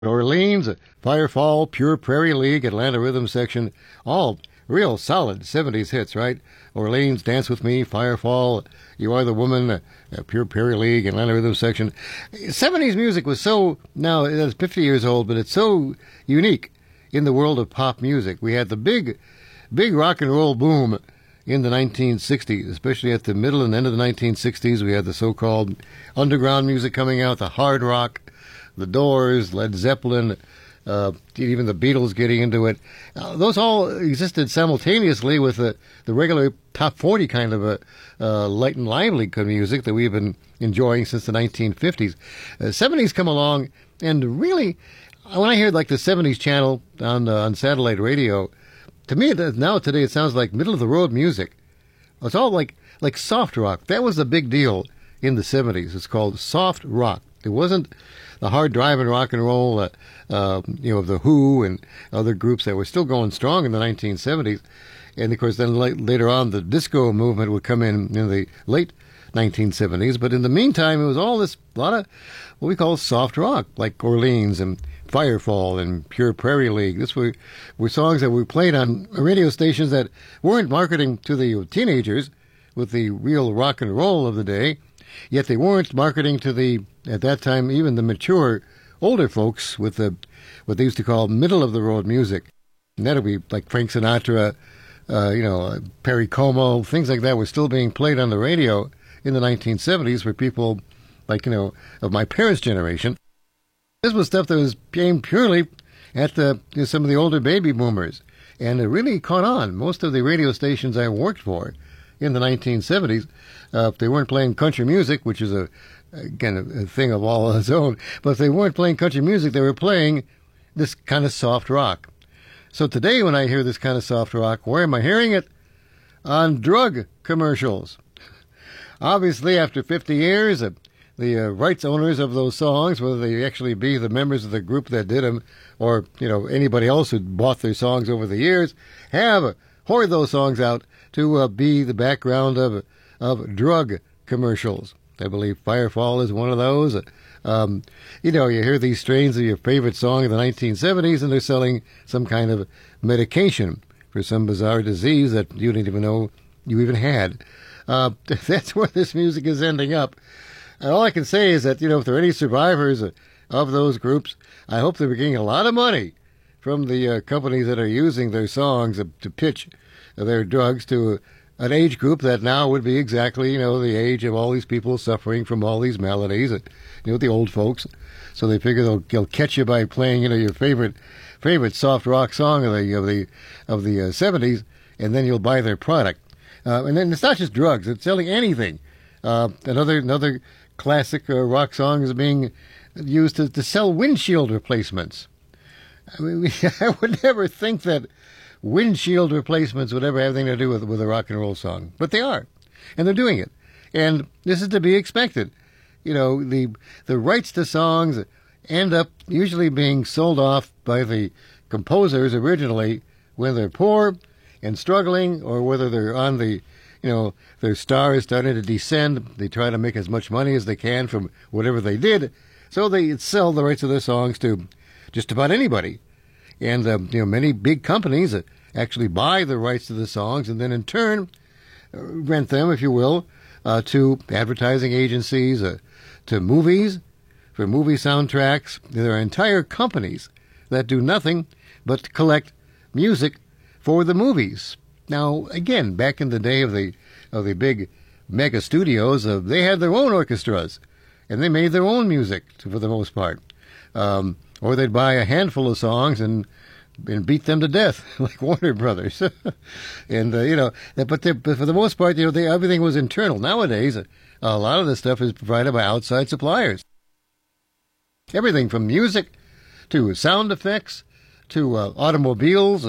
Orleans, Firefall, Pure Prairie League, Atlanta Rhythm Section, all real solid 70s hits, right? Orleans, Dance With Me, Firefall, You Are the Woman, Pure Prairie League, Atlanta Rhythm Section. 70s music was so, now it's 50 years old, but it's so unique in the world of pop music. We had the big rock and roll boom in the 1960s, especially at the middle and end of the 1960s. We had the so-called underground music coming out, the hard rock, the Doors, Led Zeppelin, even the Beatles getting into it. Those all existed simultaneously with the regular top 40 kind of light and lively kind of music that we've been enjoying since the 1950s. 70s come along, and really, when I hear like the 70s channel on satellite radio, to me now today it sounds like middle of the road music. It's all like soft rock. That was the big deal in the 70s. It's called soft rock. It wasn't the hard driving rock and roll, of the Who and other groups that were still going strong in the 1970s. And of course, then later on, the disco movement would come in the late 1970s. But in the meantime, it was all this, a lot of what we call soft rock, like Orleans and Firefall and Pure Prairie League. This were songs that were played on radio stations that weren't marketing to the teenagers with the real rock and roll of the day. Yet they weren't marketing to at that time, even the mature, older folks with what they used to call middle-of-the-road music. And that would be like Frank Sinatra, Perry Como, things like that were still being played on the radio in the 1970s for people like, of my parents' generation. This was stuff that was aimed purely at some of the older baby boomers. And it really caught on. Most of the radio stations I worked for in the 1970s, if they weren't playing country music, which is a thing of all its own, but if they weren't playing country music, they were playing this kind of soft rock. So today when I hear this kind of soft rock, where am I hearing it? On drug commercials. Obviously, after 50 years, the rights owners of those songs, whether they actually be the members of the group that did them or, anybody else who bought their songs over the years, have hoard those songs out to be the background of drug commercials. I believe Firefall is one of those. You hear these strains of your favorite song in the 1970s, and they're selling some kind of medication for some bizarre disease that you didn't even know you even had. That's where this music is ending up. And all I can say is that, if there are any survivors of those groups, I hope they're getting a lot of money from the companies that are using their songs to pitch their drugs to an age group that now would be exactly, the age of all these people suffering from all these maladies, the old folks. So they figure they'll catch you by playing, your favorite soft rock song of the 70s, and then you'll buy their product. And then it's not just drugs; it's selling anything. Another classic rock song is being used to sell windshield replacements. I mean, I would never think that windshield replacements would ever have anything to do with a rock and roll song, but they are, and they're doing it, and this is to be expected. The rights to songs end up usually being sold off by the composers originally when they're poor and struggling, or whether they're on their star is starting to descend. They try to make as much money as they can from whatever they did, so they sell the rights of their songs to just about anybody. And, many big companies actually buy the rights to the songs and then in turn rent them, if you will, to advertising agencies, to movies, for movie soundtracks. There are entire companies that do nothing but collect music for the movies. Now, again, back in the day of the big mega studios, they had their own orchestras, and they made their own music for the most part. Or they'd buy a handful of songs and beat them to death, like Warner Brothers. And, but for the most part, everything was internal. Nowadays, a lot of this stuff is provided by outside suppliers. Everything from music to sound effects to automobiles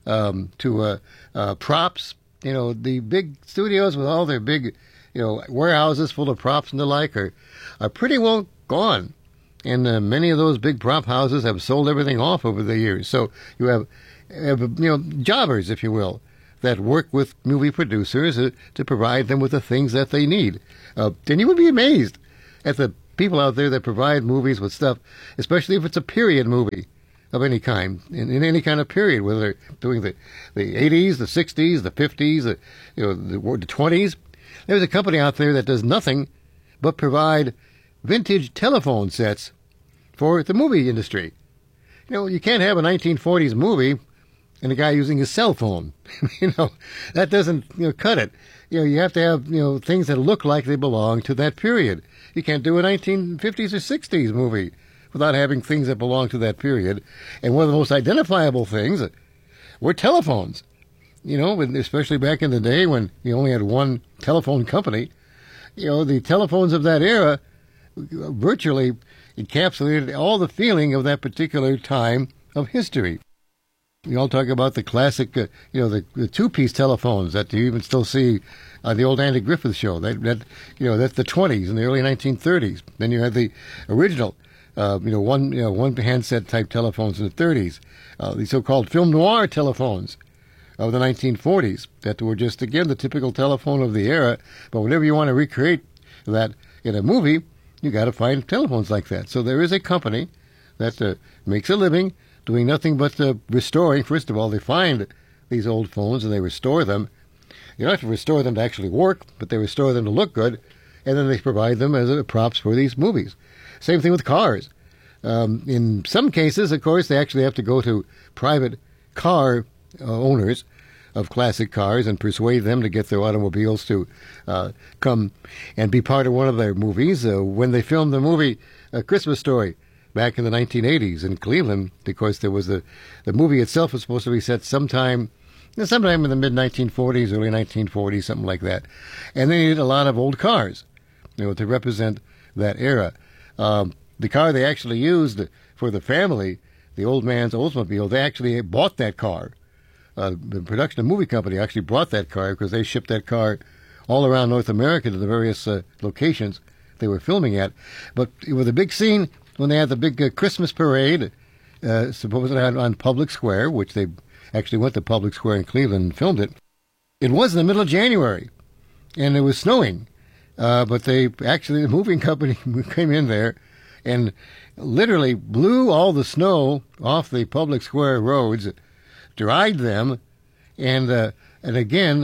to props. The big studios with all their big, warehouses full of props and the like are pretty well gone. And many of those big prop houses have sold everything off over the years. So you have jobbers, if you will, that work with movie producers to provide them with the things that they need. And you would be amazed at the people out there that provide movies with stuff, especially if it's a period movie of any kind, in any kind of period, whether they're doing the 80s, the 60s, the 50s, the 20s. There's a company out there that does nothing but provide vintage telephone sets for the movie industry. You can't have a 1940s movie and a guy using his cell phone. That doesn't cut it. You have to have things that look like they belong to that period. You can't do a 1950s or 60s movie without having things that belong to that period. And one of the most identifiable things were telephones. Especially back in the day when you only had one telephone company. The telephones of that era virtually encapsulated all the feeling of that particular time of history. We all talk about the classic, the two-piece telephones that you even still see on the old Andy Griffith show. That's the 20s and the early 1930s. Then you had the original, one handset type telephones in the 30s. The so-called film noir telephones of the 1940s that were just, again, the typical telephone of the era. But whenever you want to recreate that in a movie, you got to find telephones like that. So there is a company that makes a living doing nothing but restoring. First of all, they find these old phones and they restore them. You don't have to restore them to actually work, but they restore them to look good, and then they provide them as props for these movies. Same thing with cars. In some cases, of course, they actually have to go to private car owners of classic cars and persuade them to get their automobiles to come and be part of one of their movies. When they filmed the movie A Christmas Story back in the 1980s in Cleveland, because there was the movie itself was supposed to be set sometime in the mid-1940s, early 1940s, something like that. And they needed a lot of old cars, to represent that era. The car they actually used for the family, the old man's Oldsmobile, they actually bought that car. The production movie company actually brought that car because they shipped that car all around North America to the various locations they were filming at. But with a big scene, when they had the big Christmas parade, supposedly on Public Square, which they actually went to Public Square in Cleveland and filmed it, it was in the middle of January, and it was snowing. But the moving company came in there and literally blew all the snow off the Public Square roads, dried them, and again,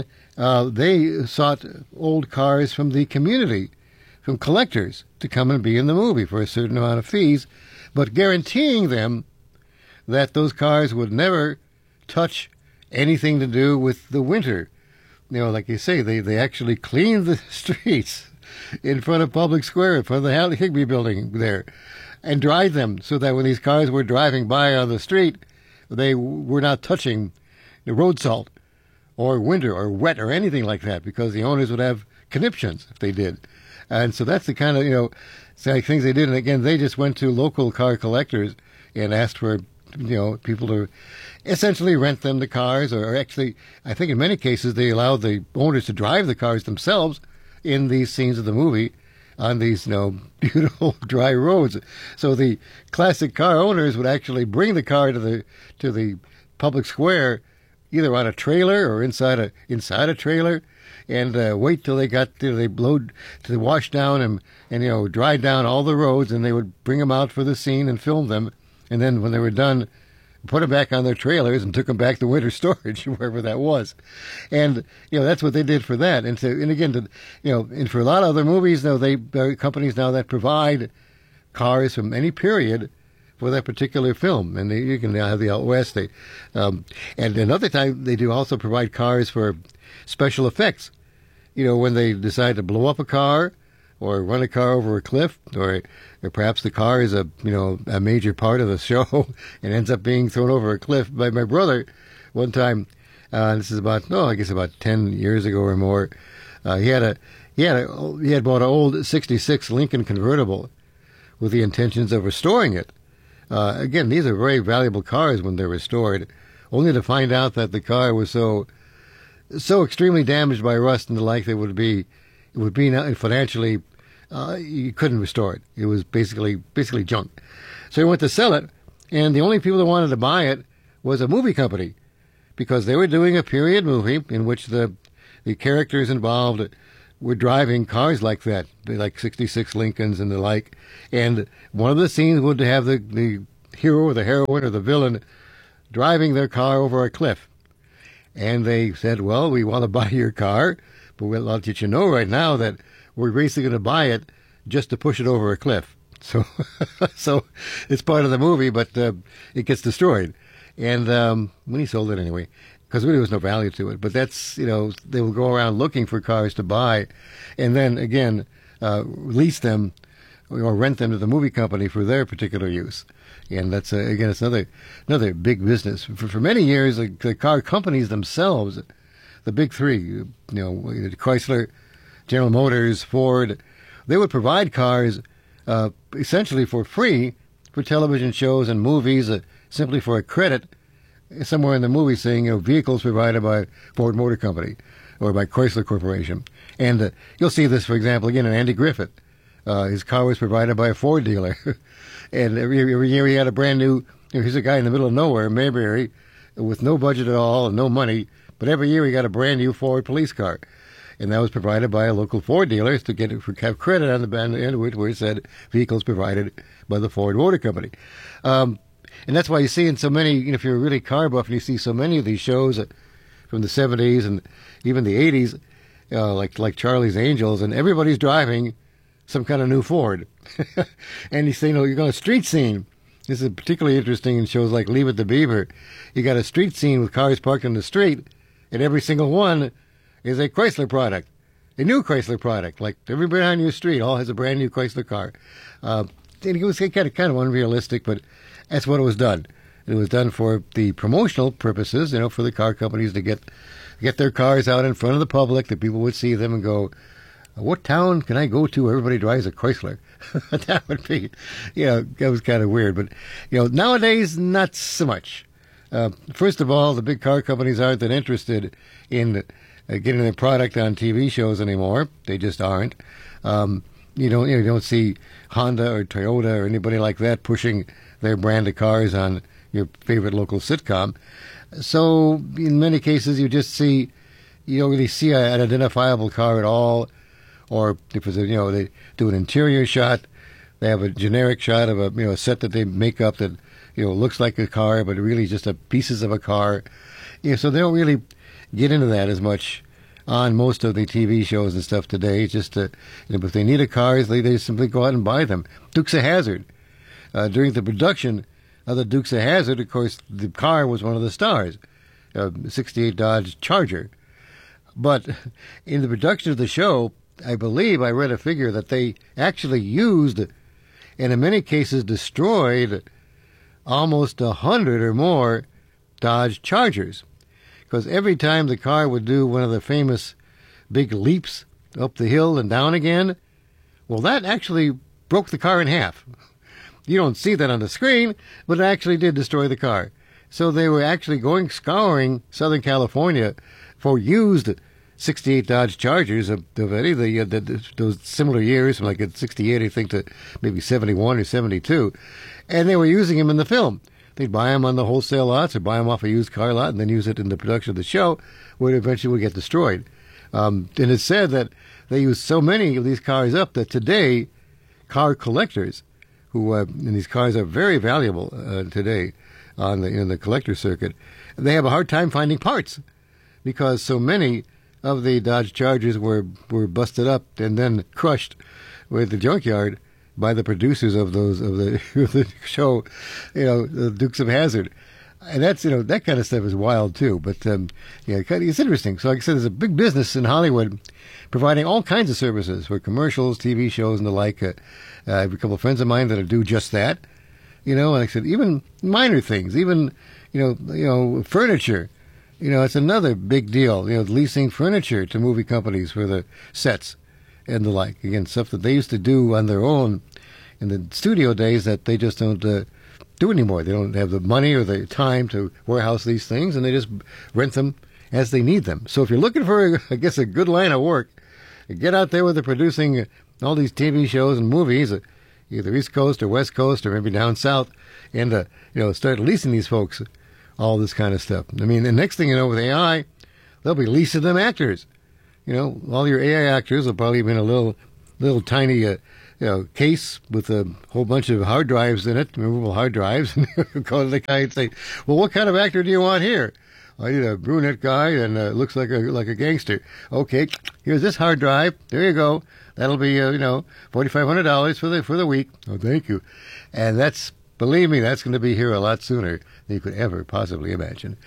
they sought old cars from the community, from collectors, to come and be in the movie for a certain amount of fees, but guaranteeing them that those cars would never touch anything to do with the winter. Like you say, they actually cleaned the streets in front of Public Square, in front of the Halley Higby building there, and dried them so that when these cars were driving by on the street, they were not touching the road salt or winter or wet or anything like that, because the owners would have conniptions if they did. And so that's the kind of, things they did. And again, they just went to local car collectors and asked for, people to essentially rent them the cars, or actually, I think in many cases, they allowed the owners to drive the cars themselves in these scenes of the movie on these, beautiful dry roads. So the classic car owners would actually bring the car to the Public Square, either on a trailer or inside a trailer, and wait till they load to wash down and dry down all the roads, and they would bring them out for the scene and film them, and then when they were done, put them back on their trailers and took them back to winter storage, wherever that was. And, that's what they did for that. And again, and for a lot of other movies, there are companies now that provide cars from any period for that particular film. And you can now have the Out West. And another time, they do also provide cars for special effects. When they decide to blow up a car or run a car over a cliff, or perhaps the car is a major part of the show and ends up being thrown over a cliff. By my brother, one time, this is about 10 years ago or more, he had bought an old '66 Lincoln convertible with the intentions of restoring it. Again, these are very valuable cars when they're restored, only to find out that the car was so extremely damaged by rust and the like that it would be financially, you couldn't restore it. It was basically junk. So he went to sell it, and the only people that wanted to buy it was a movie company, because they were doing a period movie in which the characters involved were driving cars like that, like 66 Lincolns and the like. And one of the scenes would have the hero or the heroine or the villain driving their car over a cliff. And they said, well, we want to buy your car, but we'll let you know right now that we're basically going to buy it just to push it over a cliff. So so it's part of the movie, but it gets destroyed. And when he sold it anyway, because really there was no value to it. But that's, they will go around looking for cars to buy and then, again, lease them or rent them to the movie company for their particular use. And that's, again, it's another big business. For many years, the car companies themselves, the big three, Chrysler, General Motors, Ford, they would provide cars essentially for free for television shows and movies, simply for a credit somewhere in the movie saying, vehicles provided by Ford Motor Company or by Chrysler Corporation. And you'll see this, for example, again in Andy Griffith. His car was provided by a Ford dealer. And every year he had a brand new, here's a guy in the middle of nowhere, Mayberry, with no budget at all and no money, but every year he got a brand new Ford police car. And that was provided by a local Ford dealer to have credit on the end of it where it said vehicles provided by the Ford Motor Company. And that's why you see in so many, if you're a really car buff and you see so many of these shows from the 70s and even the 80s, like Charlie's Angels, and everybody's driving some kind of new Ford. And you say, you're going to street scene. This is particularly interesting in shows like Leave It to Beaver. You got a street scene with cars parked on the street, and every single one is a Chrysler product, a new Chrysler product. Like everybody on your street all has a brand new Chrysler car. It was kind of unrealistic, but that's what it was done. It was done for the promotional purposes, for the car companies to get their cars out in front of the public, that people would see them and go, what town can I go to where everybody drives a Chrysler? That would be, that was kind of weird. But, nowadays, not so much. First of all, the big car companies aren't that interested in getting their product on TV shows anymore. They just aren't. You don't see Honda or Toyota or anybody like that pushing their brand of cars on your favorite local sitcom. So in many cases, you just see, you don't really see an identifiable car at all. Or if it's they do an interior shot, they have a generic shot of a set that they make up that looks like a car, but really just pieces of a car. So they don't really get into that as much on most of the TV shows and stuff today. It's just if they need a car, they simply go out and buy them. Dukes of Hazzard. During the production of the Dukes of Hazzard, of course, the car was one of the stars, a 68 Dodge Charger. But in the production of the show, I believe I read a figure that they actually used, and in many cases destroyed, almost 100 or more Dodge Chargers. Because every time the car would do one of the famous big leaps up the hill and down again, well, that actually broke the car in half. You don't see that on the screen, but it actually did destroy the car. So they were actually scouring Southern California for used 68 Dodge Chargers of any of those similar years, from like at 68, I think, to maybe 71 or 72. And they were using them in the film. They'd buy them on the wholesale lots or buy them off a used car lot and then use it in the production of the show, where it eventually would get destroyed. And it's said that they use so many of these cars up that today, car collectors, and these cars are very valuable today in the collector circuit, they have a hard time finding parts because so many of the Dodge Chargers were busted up and then crushed with the junkyard by the producers of the show, the Dukes of Hazzard. And that's, that kind of stuff is wild too. But, it's interesting. So like I said, there's a big business in Hollywood providing all kinds of services for commercials, TV shows, and the like. I have a couple of friends of mine that do just that. And like I said, even minor things, even, furniture. It's another big deal, leasing furniture to movie companies for the sets and the like. Again, stuff that they used to do on their own in the studio days that they just don't do anymore. They don't have the money or the time to warehouse these things, and they just rent them as they need them. So if you're looking for, a good line of work, get out there with producing all these TV shows and movies, either East Coast or West Coast or maybe down South, and, start leasing these folks all this kind of stuff. I mean, the next thing you know with AI, they'll be leasing them actors. all your AI actors will probably be in a little tiny case with a whole bunch of hard drives in it, removable hard drives, and go to the guy and say, well, what kind of actor do you want here? I need a brunette guy and looks like a gangster. Okay, here's this hard drive. There you go. That'll be $4,500 for the week. Oh, thank you. And believe me, that's going to be here a lot sooner than you could ever possibly imagine.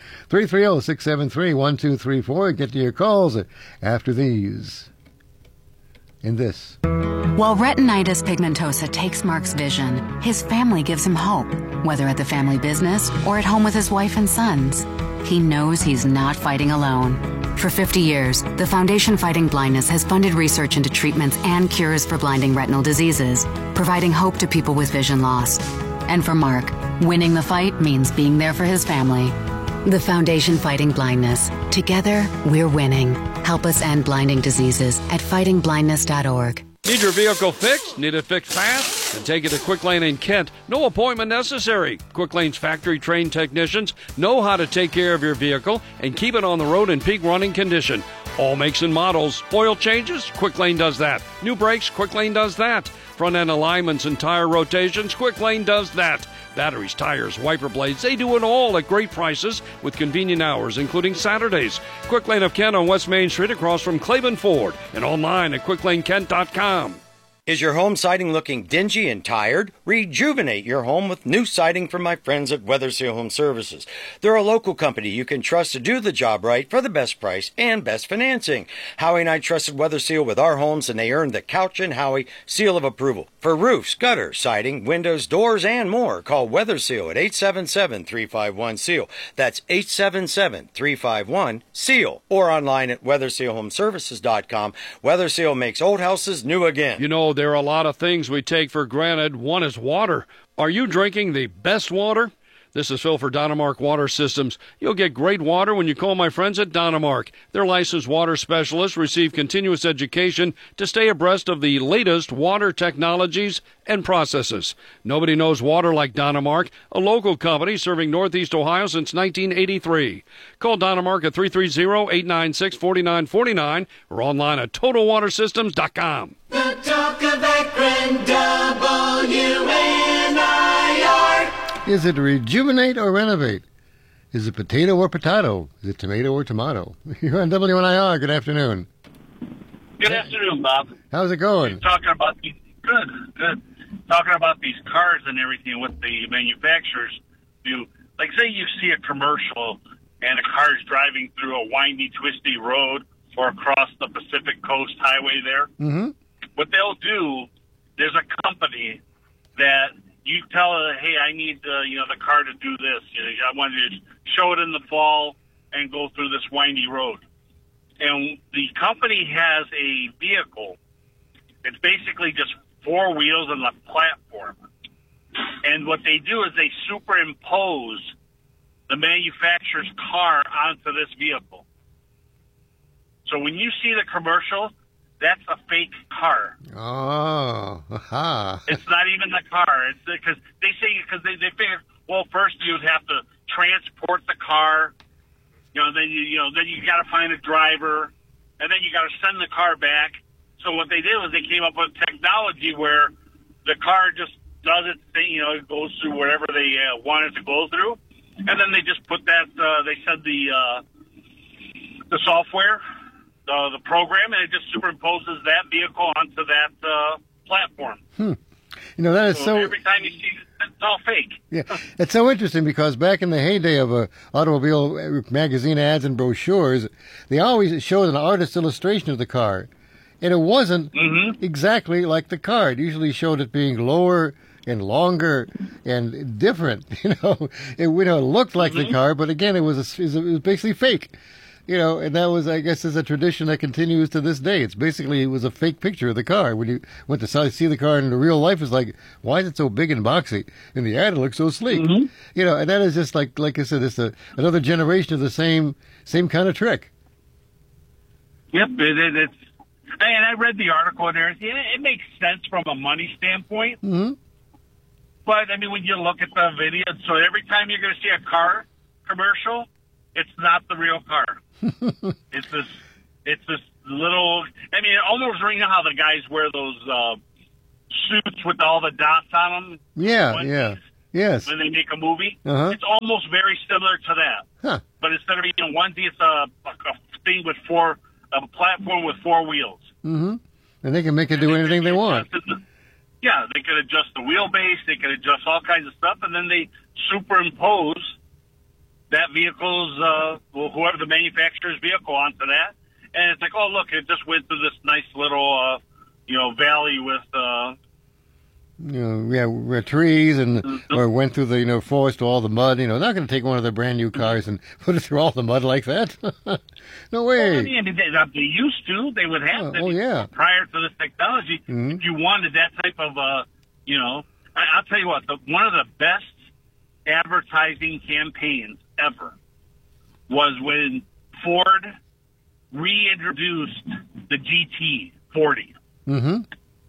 330-673-1234. Get to your calls after these. In this. While retinitis pigmentosa takes Mark's vision, his family gives him hope, whether at the family business or at home with his wife and sons. He knows he's not fighting alone. For 50 years, the Foundation Fighting Blindness has funded research into treatments and cures for blinding retinal diseases, providing hope to people with vision loss. And for Mark, winning the fight means being there for his family. The Foundation Fighting Blindness. Together, we're winning. Help us end blinding diseases at fightingblindness.org. Need your vehicle fixed? Need it fixed fast? Then take it to Quick Lane in Kent. No appointment necessary. Quick Lane's factory-trained technicians know how to take care of your vehicle and keep it on the road in peak running condition. All makes and models. Oil changes? Quick Lane does that. New brakes? Quick Lane does that. Front-end alignments and tire rotations? Quick Lane does that. Batteries, tires, wiper blades, they do it all at great prices with convenient hours, including Saturdays. Quick Lane of Kent on West Main Street across from Claiborne Ford and online at QuickLaneKent.com. Is your home siding looking dingy and tired? Rejuvenate your home with new siding from my friends at Weatherseal Home Services. They're a local company you can trust to do the job right for the best price and best financing. Howie and I trusted Weatherseal with our homes, and they earned the Couch and Howie seal of approval. For roofs, gutters, siding, windows, doors, and more, call Weatherseal at 877-351-SEAL. That's 877-351-SEAL. Or online at WeathersealHomeservices.com. Weatherseal makes old houses new again. You know, there are a lot of things we take for granted. One is water. Are you drinking the best water? This is Phil for Dynamark Water Systems. You'll get great water when you call my friends at Dynamark. Their licensed water specialists receive continuous education to stay abreast of the latest water technologies and processes. Nobody knows water like Dynamark, a local company serving Northeast Ohio since 1983. Call Dynamark at 330-896-4949 or online at TotalWaterSystems.com. The talk of Akron, WNIR. Is it rejuvenate or renovate? Is it potato or potato? Is it tomato or tomato? You're on WNIR. Good afternoon. Good afternoon, Bob. How's it going? Talking about these, good. Talking about these cars and everything, what the manufacturers do. Like, say you see a commercial and a car's driving through a windy, twisty road or across the Pacific Coast Highway there. Mm-hmm. What they'll do, there's a company that you tell her, hey, I need the car to do this. I want you to show it in the fall and go through this windy road. And the company has a vehicle. It's basically just four wheels and a platform. And what they do is they superimpose the manufacturer's car onto this vehicle. So when you see the commercial, that's a fake car. Oh, aha. It's not even the car. It's because they figure, well, first you'd have to transport the car. Then you got to find a driver, and then you got to send the car back. So what they did was they came up with technology where the car just does its thing. It goes through wherever they want it to go through, and then they just put that. They said the software. The program, and it just superimposes that vehicle onto that platform. That is so. Every time you see it, it's all fake. Yeah, it's so interesting because back in the heyday of automobile magazine ads and brochures, they always showed an artist's illustration of the car, and it wasn't exactly like the car. It usually showed it being lower and longer and different. It looked like the car, but again, it was basically fake. And that was, I guess, is a tradition that continues to this day. It was a fake picture of the car. When you went to see the car in the real life, it's like, why is it so big and boxy? In the ad, it looks so sleek. And that is just like I said, it's another generation of the same kind of trick. Yep, it's. And I read the article and everything. It makes sense from a money standpoint. Mm-hmm. But I mean, when you look at the video, so every time you're going to see a car commercial, it's not the real car. It's this little. I mean, it almost you know how the guys wear those suits with all the dots on them. Yeah. Yes. When they make a movie, Uh-huh. it's almost very similar to that. Huh. But instead of being a onesie, it's a thing with a platform with 4 wheels. Mm-hmm. And they can make it do anything they want. Yeah, they could adjust the wheelbase, they could adjust all kinds of stuff, and then they superimpose that vehicle's, whoever the manufacturer's vehicle onto that. And it's like, oh, look, it just went through this nice little, valley with, where trees and or went through the forest, all the mud. Not going to take one of their brand new cars and put it through all the mud like that. No way. Well, I mean, they used to. They would have to. Oh, yeah. Prior to this technology, if you wanted that type of, I'll tell you what, one of the best advertising campaigns ever was when Ford reintroduced the GT40 in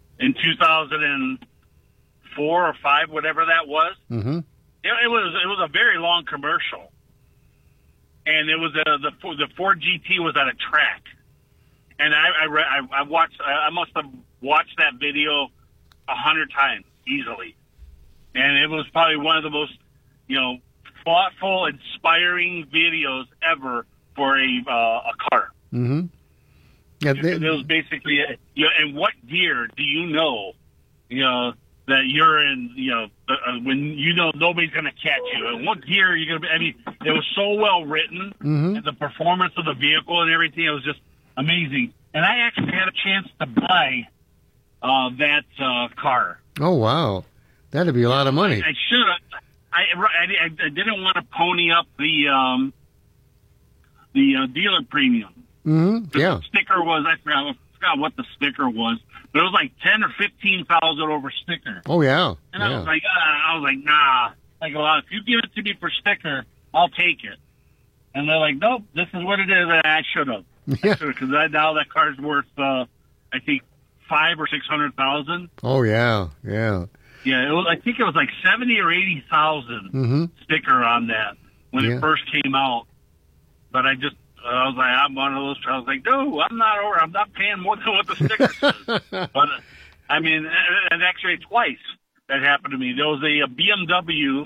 2004 or 5, whatever that was. Mm-hmm. It was a very long commercial, and it was the Ford GT was at a track, and I must have watched that video 100 times easily, and it was probably one of the most thoughtful, inspiring videos ever for a car. Mm-hmm. Yeah, It was basically, and what gear do you know that you're in, when nobody's going to catch you, and what gear are you going to be? I mean, it was so well written, and the performance of the vehicle and everything, it was just amazing. And I actually had a chance to buy that car. Oh, wow. That'd be a lot of money. I should have. I didn't want to pony up the dealer premium. Mm-hmm. Yeah. The sticker was, I forgot what the sticker was, but it was like 10 or 15,000 over sticker. Oh, yeah. And I was like, nah. Like, well, if you give it to me for sticker, I'll take it. And they're like, nope, this is what it is. And I should have. Yeah. Because now that car's worth, I think, 500,000 or 600,000. Oh, yeah. Yeah. Yeah, I think it was like 70 or 80,000 sticker on that when it first came out. But I was like, I'm one of those. I was like, no, I'm not paying more than what the sticker says. But I mean, and actually twice that happened to me. There was a BMW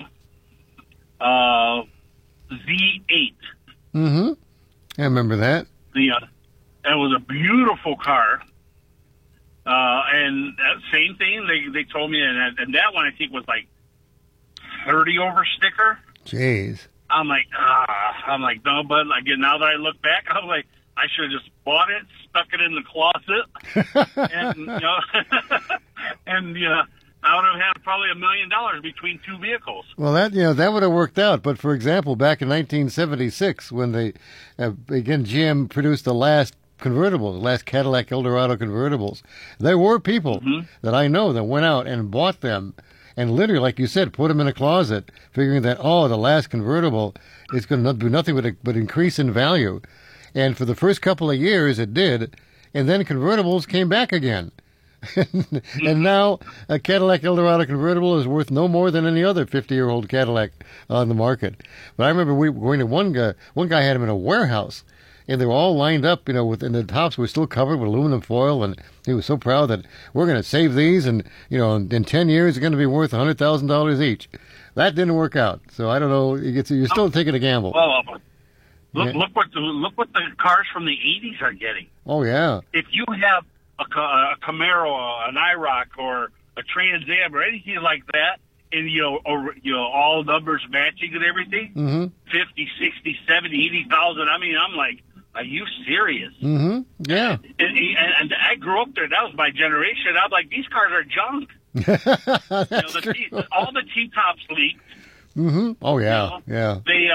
Z8. Mm-hmm. I remember that. It was a beautiful car. And same thing. They told me, and that one I think was like 30 over sticker. Jeez. I'm like, no, but again, now that I look back, I'm like, I should have just bought it, stuck it in the closet, and I would have had probably $1 million between two vehicles. Well, that would have worked out. But for example, back in 1976, when they GM produced the last convertible, the last Cadillac Eldorado convertibles, there were people that I know that went out and bought them. And literally, like you said, put them in a closet, figuring that, the last convertible is going to do nothing but increase in value. And for the first couple of years, it did. And then convertibles came back again. And now a Cadillac Eldorado convertible is worth no more than any other 50-year-old Cadillac on the market. But I remember we were going to one guy had them in a warehouse. And they were all lined up, and the tops were still covered with aluminum foil, and he was so proud that we're going to save these, and, in 10 years, they're going to be worth $100,000 each. That didn't work out, so I don't know. You're still taking a gamble. Well, look what the cars from the 80s are getting. Oh, yeah. If you have a Camaro, an IROC, or a Trans Am, or anything like that, and, all numbers matching and everything, 50, 60, 70, 80,000, I mean, I'm like, are you serious? Mm-hmm. Yeah. And I grew up there. That was my generation. I'm like, these cars are junk. That's true. All the T-tops leaked. Mm-hmm. Oh, yeah. Yeah. They,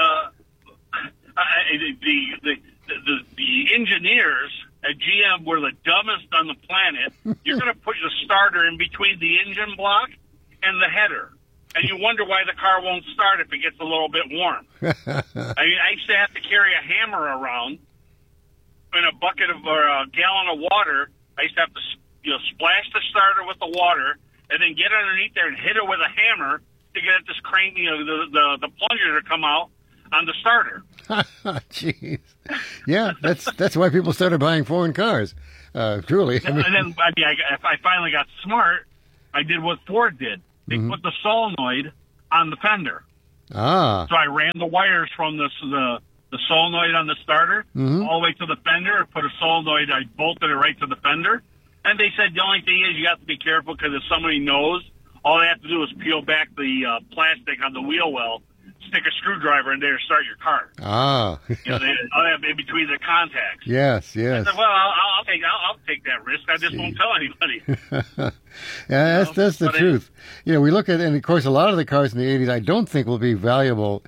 the engineers at GM were the dumbest on the planet. You're going to put the starter in between the engine block and the header. And you wonder why the car won't start if it gets a little bit warm. I mean, I used to have to carry a hammer around in a bucket or a gallon of water. I used to have to, splash the starter with the water and then get underneath there and hit it with a hammer to get it this crank, the plunger to come out. on the starter. Jeez. Yeah, that's why people started buying foreign cars. Truly. And then I finally got smart. I did what Ford did. They put the solenoid on the fender. Ah. So I ran the wires from the solenoid on the starter all the way to the fender, put a solenoid, I bolted it right to the fender. And they said the only thing is you have to be careful because if somebody knows, all they have to do is peel back the plastic on the wheel well, stick a screwdriver in there, start your car. Ah. They have in between the contacts. Yes. I said, well, I'll take that risk. I just won't tell anybody. Yeah, that's the truth. We look at, and of course, a lot of the cars in the 80s I don't think will be valuable.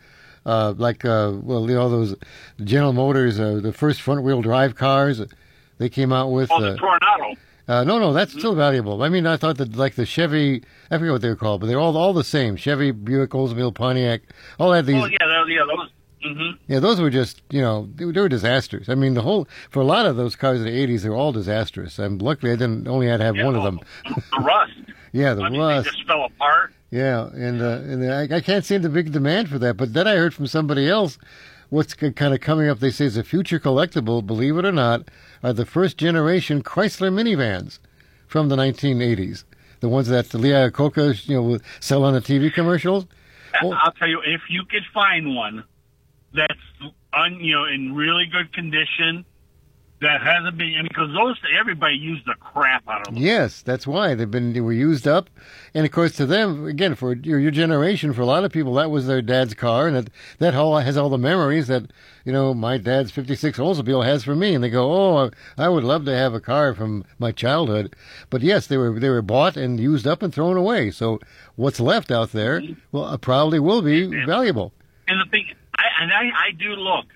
Those General Motors, the first front-wheel drive cars they came out with. The Tornado. No, that's still valuable. I mean, I thought that like the Chevy, I forget what they were called, but they're all the same. Chevy, Buick, Oldsmobile, Pontiac, all had these. Oh, yeah, those. Mm-hmm. Yeah, those were just, they were disasters. I mean, for a lot of those cars in the 80s, they were all disastrous. And luckily, I didn't only had to have one of them. The rust. Yeah, the rust. They just fell apart. Yeah, and I can't see the big demand for that. But then I heard from somebody else what's kind of coming up. They say is a future collectible, believe it or not, are the first generation Chrysler minivans from the 1980s. The ones that Lee Iacocca, sell on the TV commercials. I'll tell you, if you could find one that's in really good condition, that hasn't been, because everybody used the crap out of them. Yes, that's why they were used up, and of course to them, again, for your generation, for a lot of people, that was their dad's car, and that has all the memories that my dad's '56 Oldsmobile has for me, and they go, oh, I would love to have a car from my childhood, but yes, they were bought and used up and thrown away. So what's left out there, well, probably will be valuable. And the thing, I do look.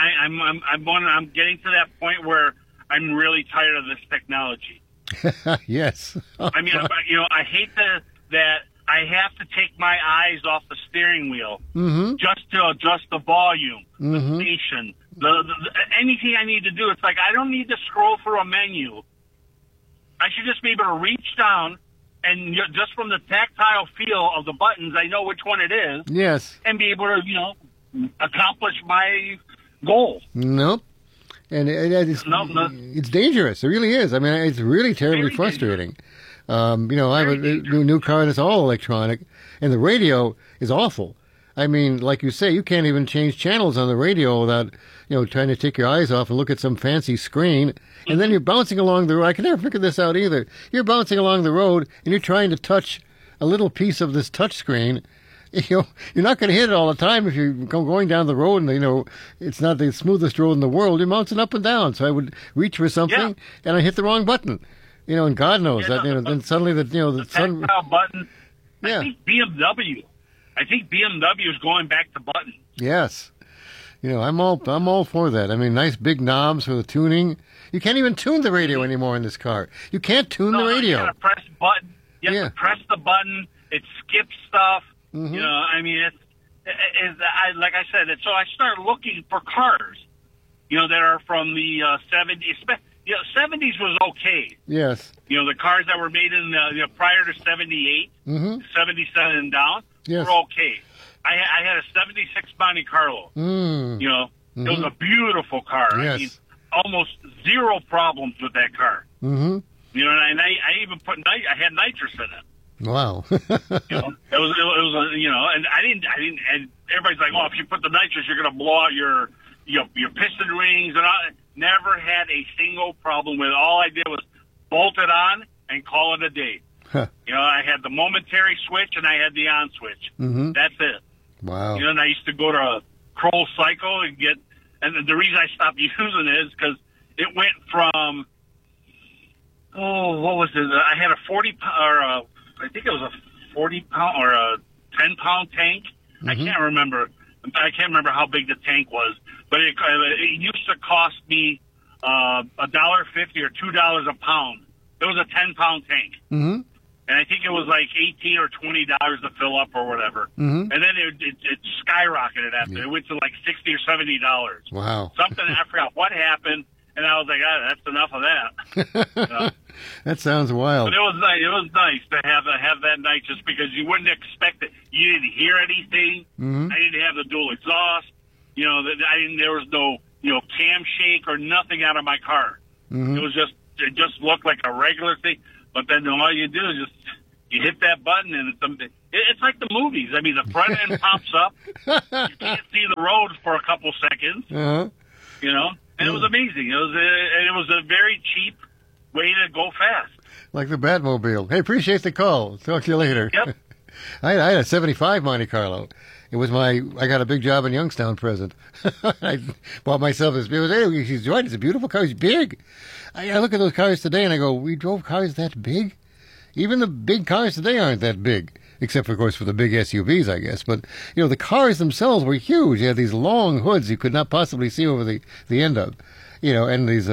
I'm getting to that point where I'm really tired of this technology. Yes. I mean, I hate that I have to take my eyes off the steering wheel just to adjust the volume, the station, anything I need to do. It's like I don't need to scroll through a menu. I should just be able to reach down and just from the tactile feel of the buttons, I know which one it is. Yes. And be able to, accomplish my goal. Nope. And it's dangerous. It really is. I mean, it's really terribly frustrating. I have a new car that's all electronic, and the radio is awful. I mean, like you say, you can't even change channels on the radio without, trying to take your eyes off and look at some fancy screen. And then you're bouncing along the road. I can never figure this out either. You're bouncing along the road, and you're trying to touch a little piece of this touch screen. You're not going to hit it all the time if you're going down the road and, it's not the smoothest road in the world. You're bouncing up and down. So I would reach for something, and I hit the wrong button. And God knows that, then suddenly the tactile button. Yeah. I think BMW is going back to buttons. Yes. I'm all for that. I mean, nice big knobs for the tuning. You can't even tune the radio anymore in this car. You can't tune the radio. You got to press button. You have to press the button. It skips stuff. I mean, like I said, so I started looking for cars, that are from the 70s. 70s was okay. Yes. The cars that were made in prior to 78, 77 and down were okay. I had a 76 Monte Carlo. It was a beautiful car. Yes. I mean, almost zero problems with that car. And I even I had nitrous in it. Wow. It was and I didn't, and everybody's like, oh, if you put the nitrous, you're going to blow out your piston rings, and I never had a single problem with it. All I did was bolt it on and call it a day. Huh. I had the momentary switch and I had the on switch. That's it. Wow. And I used to go to a Kroll Cycle and the reason I stopped using it is because it went from, what was it? I had a 40-pound, I think it was a 40-pound or a 10-pound tank. I can't remember. I can't remember how big the tank was, but it used to cost me $1.50 or $2 a pound. It was a 10-pound tank, and I think it was like $18 or $20 to fill up or whatever. And then it skyrocketed after. It went to like $60 or $70. Wow! Something I forgot what happened, and I was like, that's enough of that. That sounds wild. But it was nice to have that night just because you wouldn't expect it. You didn't hear anything. I didn't have the dual exhaust. You know, there was no, you know, cam shake or nothing out of my car. Mm-hmm. It just looked like a regular thing. But then all you do is you hit that button, and it's like the movies. I mean, the front end pops up. You can't see the road for a couple seconds. Uh-huh. You know, and it was amazing. It was a very cheap way to go fast. Like the Batmobile. Hey, appreciate the call. Talk to you later. Yep. I had a 75 Monte Carlo. It was I got a big job in Youngstown present. I bought myself this. Hey, she's right. It's a beautiful car. It's big. I look at those cars today and I go, we drove cars that big? Even the big cars today aren't that big. Except, of course, for the big SUVs, I guess. But, you know, the cars themselves were huge. They had these long hoods you could not possibly see over the end of. You know, and these,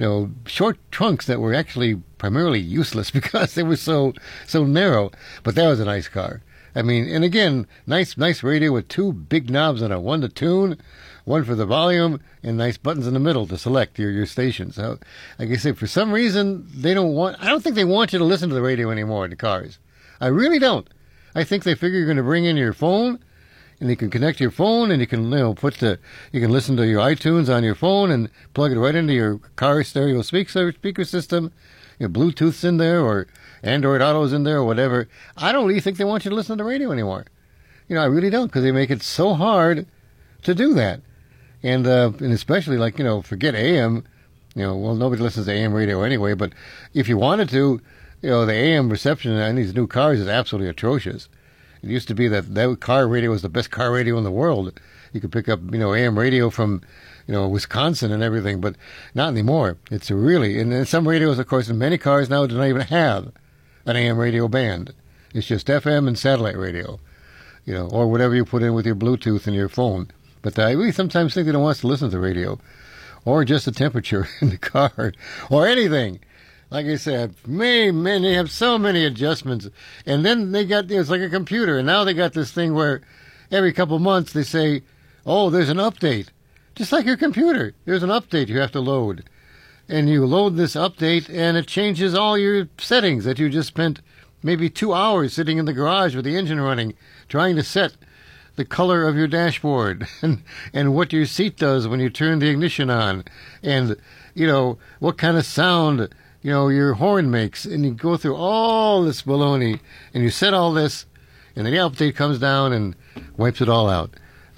short trunks that were actually primarily useless because they were so narrow. But that was a nice car. I mean, and again, nice radio with two big knobs on it. One to tune, one for the volume, and nice buttons in the middle to select your station. So, like I say, for some reason, I don't think they want you to listen to the radio anymore in the cars. I really don't. I think they figure you're going to bring in your phone, and you can connect your phone, and you can, you can listen to your iTunes on your phone and plug it right into your car stereo speaker system. You know, Bluetooth's in there, or Android Auto's in there, or whatever. I don't really think they want you to listen to the radio anymore. You know, I really don't, because they make it so hard to do that. And especially, like, you know, forget AM. You know, well, nobody listens to AM radio anyway, but if you wanted to, you know, the AM reception on these new cars is absolutely atrocious. It used to be that car radio was the best car radio in the world. You could pick up, you know, AM radio from, you know, Wisconsin and everything, but not anymore. It's really, and some radios, of course, in many cars now do not even have an AM radio band. It's just FM and satellite radio, you know, or whatever you put in with your Bluetooth and your phone. But I really sometimes think they don't want us to listen to the radio, or just the temperature in the car, or anything. Like I said, they have so many adjustments. And then they got, it's like a computer. And now they got this thing where every couple months they say, oh, there's an update. Just like your computer. There's an update you have to load. And you load this update, and it changes all your settings that you just spent maybe 2 hours sitting in the garage with the engine running, trying to set the color of your dashboard and what your seat does when you turn the ignition on. And, you know, what kind of sound, you know, your horn makes, and you go through all this baloney, and you set all this, and then the update comes down and wipes it all out.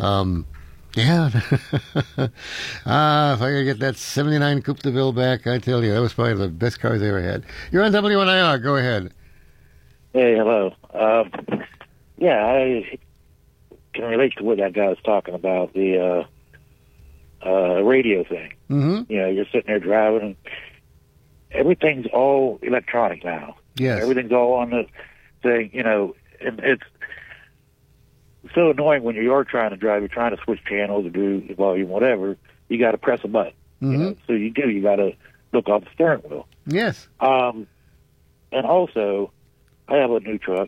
Yeah. If I could get that 79 Coupe de Ville back, I tell you, that was probably the best cars I ever had. You're on WNIR. Go ahead. Hey, hello. I can relate to what that guy was talking about, the radio thing. Mm-hmm. You know, you're sitting there driving, and everything's all electronic now. Yes. Everything's all on the thing, you know, and it's so annoying when you are trying to drive, you're trying to switch channels or do volume, whatever, you got to press a button. Mm-hmm. You know? So you got to look off the steering wheel. Yes. And also, I have a newer truck.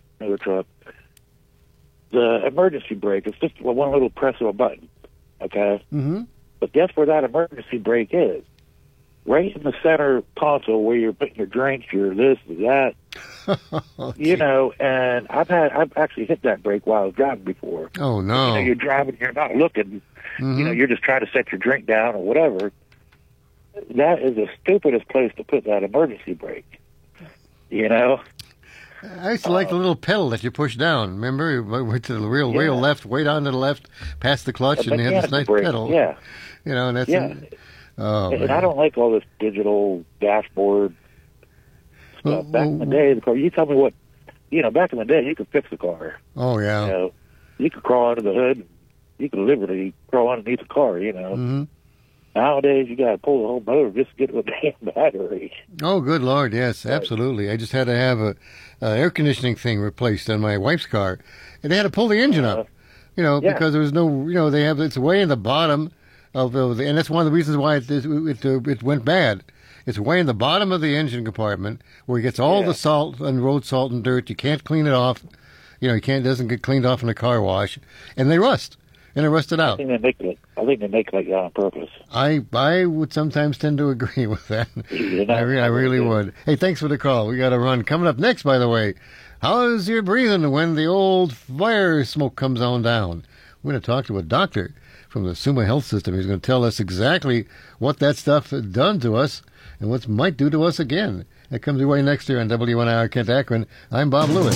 The emergency brake is just one little press of a button, okay? Mm-hmm. But guess where that emergency brake is? Right in the center console where you're putting your drinks, your this, that. You know, and I've actually hit that brake while I was driving before. Oh, no. You know, you're driving, you're not looking. Mm-hmm. You know, you're just trying to set your drink down or whatever. That is the stupidest place to put that emergency brake. You know? I used to like the little pedal that you push down. Remember? You went to the real left, way down to the left, past the clutch, and you had this nice brake. pedal. Yeah. You know, and that's it. Oh, and man. I don't like all this digital dashboard stuff. Back in the day, the car, you tell me what, you know, back in the day, you could fix the car. Oh, yeah. You know, you could crawl under the hood. You could literally crawl underneath the car, you know. Mm-hmm. Nowadays, you got to pull the whole motor just to get to a damn battery. Oh, good Lord, yes, absolutely. I just had to have a air conditioning thing replaced on my wife's car, and they had to pull the engine up, you know, because there was no, you know, it's way in the bottom of and that's one of the reasons why it went bad. It's way in the bottom of the engine compartment where it gets all the salt and road salt and dirt. You can't clean it off. You know, it doesn't get cleaned off in a car wash, and they rust. And it rusted out. I think they make it like that on purpose. I would sometimes tend to agree with that. I really would. Hey, thanks for the call. We got to run. Coming up next, by the way, how's your breathing when the old fire smoke comes on down? We're going to talk to a doctor from the Summa Health System. He's going to tell us exactly what that stuff has done to us and what it might do to us again. That comes your way next year on W1 Kent Akron. I'm Bob Lewis.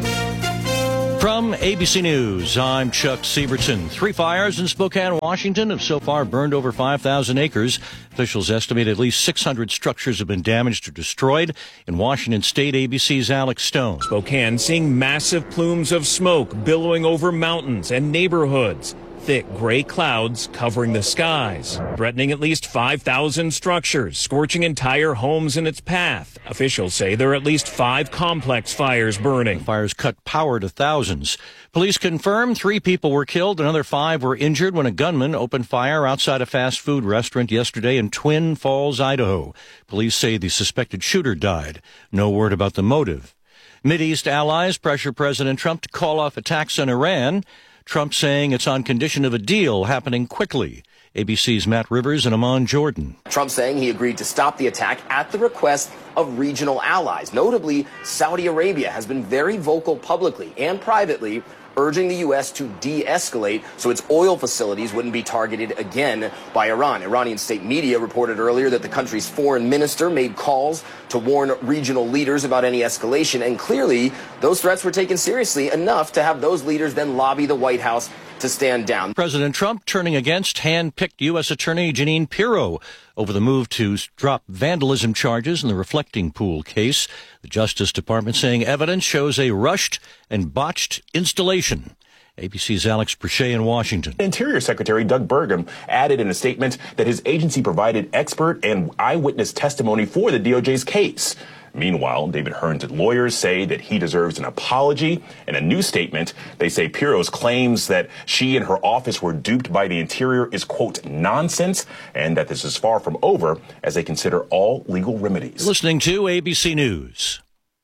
From ABC News, I'm Chuck Sievertson. 3 fires in Spokane, Washington have so far burned over 5,000 acres. Officials estimate at least 600 structures have been damaged or destroyed. In Washington State, ABC's Alex Stone. Spokane seeing massive plumes of smoke billowing over mountains and neighborhoods. Thick gray clouds covering the skies, threatening at least 5,000 structures, scorching entire homes in its path. Officials say there are at least 5 complex fires burning. The fires cut power to thousands. Police confirm 3 people were killed, another 5 were injured when a gunman opened fire outside a fast food restaurant yesterday in Twin Falls, Idaho. Police say the suspected shooter died. No word about the motive. Mideast allies pressure President Trump to call off attacks on Iran. Trump saying it's on condition of a deal happening quickly. ABC's Matt Rivers and Amon Jordan. Trump saying he agreed to stop the attack at the request of regional allies. Notably, Saudi Arabia has been very vocal publicly and privately, urging the U.S. to de-escalate so its oil facilities wouldn't be targeted again by Iran. Iranian state media reported earlier that the country's foreign minister made calls to warn regional leaders about any escalation, and clearly those threats were taken seriously enough to have those leaders then lobby the White House to stand down. President Trump turning against hand-picked U.S. Attorney Jeanine Pirro over the move to drop vandalism charges in the reflecting pool case. The Justice Department saying evidence shows a rushed and botched installation. ABC's Alex Perchet in Washington. Interior Secretary Doug Burgum added in a statement that his agency provided expert and eyewitness testimony for the DOJ's case. Meanwhile, David Hearn's lawyers say that he deserves an apology. In a new statement, they say Pirro's claims that she and her office were duped by the Interior is, quote, nonsense, and that this is far from over as they consider all legal remedies. Listening to ABC News.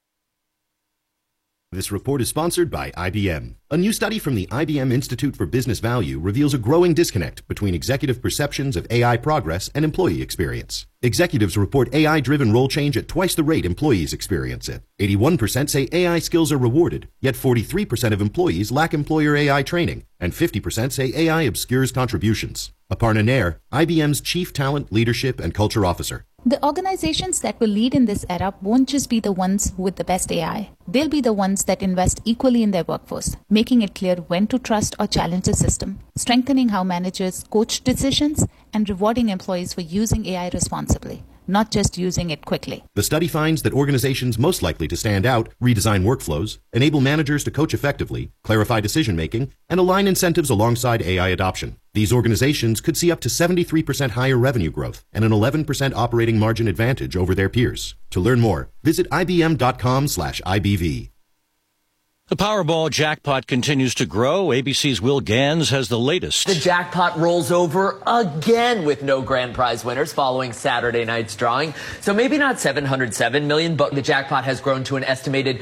This report is sponsored by IBM. A new study from the IBM Institute for Business Value reveals a growing disconnect between executive perceptions of AI progress and employee experience. Executives report AI-driven role change at twice the rate employees experience it. 81% say AI skills are rewarded, yet 43% of employees lack employer AI training, and 50% say AI obscures contributions. Aparna Nair, IBM's Chief Talent, Leadership, and Culture Officer. The organizations that will lead in this era won't just be the ones with the best AI. They'll be the ones that invest equally in their workforce, making it clear when to trust or challenge the system, strengthening how managers coach decisions, and rewarding employees for using AI responsibly, not just using it quickly. The study finds that organizations most likely to stand out redesign workflows, enable managers to coach effectively, clarify decision-making, and align incentives alongside AI adoption. These organizations could see up to 73% higher revenue growth and an 11% operating margin advantage over their peers. To learn more, visit ibm.com/IBV. The Powerball jackpot continues to grow. ABC's Will Gans has the latest. The jackpot rolls over again with no grand prize winners following Saturday night's drawing. So maybe not $707 million, but the jackpot has grown to an estimated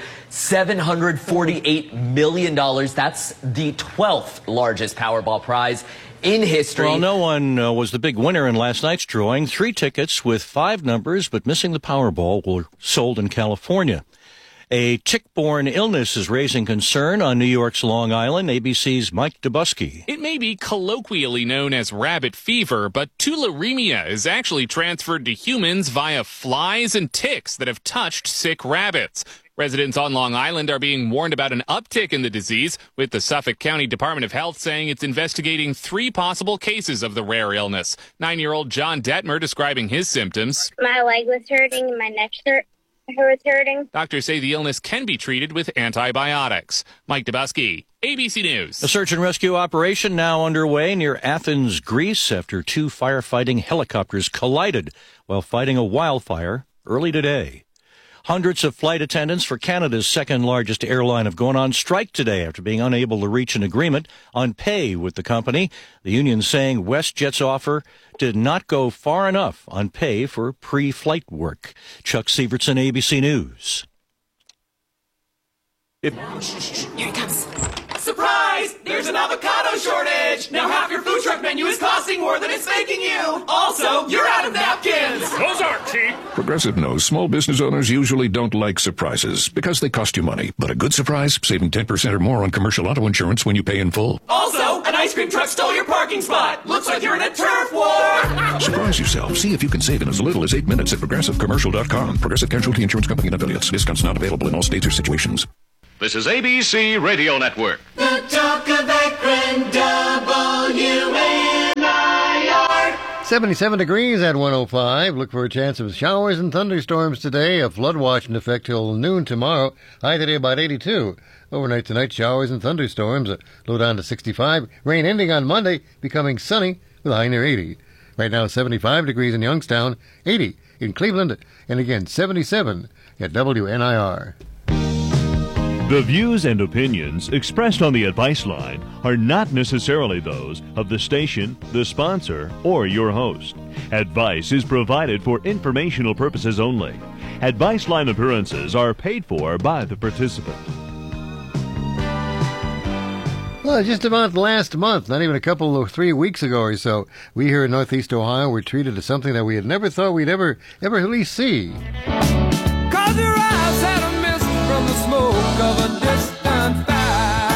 $748 million. That's the 12th largest Powerball prize in history. Well, no one was the big winner in last night's drawing. 3 tickets with 5 numbers, but missing the Powerball, were sold in California. A tick-borne illness is raising concern on New York's Long Island. ABC's Mike Dubusky. It may be colloquially known as rabbit fever, but tularemia is actually transferred to humans via flies and ticks that have touched sick rabbits. Residents on Long Island are being warned about an uptick in the disease, with the Suffolk County Department of Health saying it's investigating 3 possible cases of the rare illness. 9-year-old John Detmer describing his symptoms. My leg was hurting and my neck was hurting. Doctors say the illness can be treated with antibiotics. Mike Dubusky, ABC News. A search and rescue operation now underway near Athens, Greece, after 2 firefighting helicopters collided while fighting a wildfire early today. Hundreds of flight attendants for Canada's second-largest airline have gone on strike today after being unable to reach an agreement on pay with the company. The union saying WestJet's offer did not go far enough on pay for pre-flight work. Chuck Sievertson, ABC News. Here he comes. Surprise! There's an avocado shortage! Now half your food truck menu is costing more than it's making you! Also, you're out of napkins! Ozarks! cheap. Progressive knows small business owners usually don't like surprises because they cost you money. But a good surprise, saving 10% or more on commercial auto insurance when you pay in full. Also, an ice cream truck stole your parking spot. Looks like you're in a turf war. Surprise yourself. See if you can save in as little as 8 minutes at ProgressiveCommercial.com. Progressive Casualty Insurance Company and affiliates. Discounts not available in all states or situations. This is ABC Radio Network. The talk of Akron, WNIR. 77 degrees at 105. Look for a chance of showers and thunderstorms today. A flood watch in effect till noon tomorrow. High today about 82. Overnight tonight, showers and thunderstorms. Low down to 65. Rain ending on Monday, becoming sunny with a high near 80. Right now, 75 degrees in Youngstown, 80 in Cleveland, and again 77 at WNIR. The views and opinions expressed on the Advice Line are not necessarily those of the station, the sponsor, or your host. Advice is provided for informational purposes only. Advice Line appearances are paid for by the participant. Well, just about last month, not even a couple of 3 weeks ago or so, we here in Northeast Ohio were treated to something that we had never thought we'd ever really see. Cause your eyes had a mist from the smoke of a distant fire.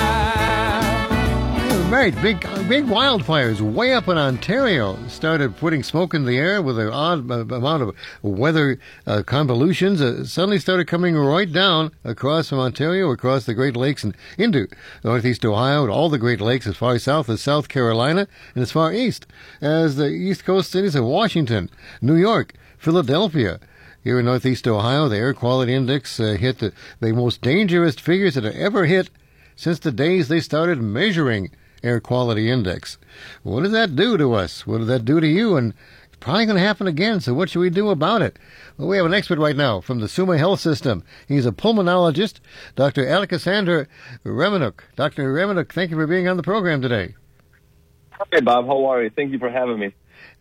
Right, big wildfires way up in Ontario started putting smoke in the air with an odd amount of weather convolutions. Suddenly started coming right down across from Ontario, across the Great Lakes and into Northeast Ohio, and all the Great Lakes as far south as South Carolina and as far east as the East Coast cities of Washington, New York, Philadelphia. Here in Northeast Ohio, the air quality index hit the most dangerous figures that have ever hit since the days they started measuring air quality index. What does that do to us? What does that do to you? And it's probably going to happen again, so what should we do about it? Well, we have an expert right now from the Summa Health System. He's a pulmonologist, Dr. Alexander Remenuk. Dr. Remenuk, thank you for being on the program today. Hey, Bob. How are you? Thank you for having me.